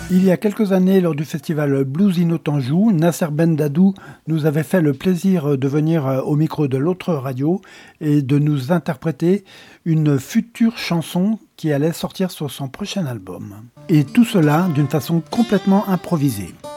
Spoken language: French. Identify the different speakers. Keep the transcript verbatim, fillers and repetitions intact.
Speaker 1: Il y a quelques années, lors du festival Blues in Anjou, Nasser Ben Dadou nous avait fait le plaisir de venir au micro de l'autre radio et de nous interpréter une future chanson qui allait sortir sur son prochain album. Et tout cela d'une façon complètement improvisée.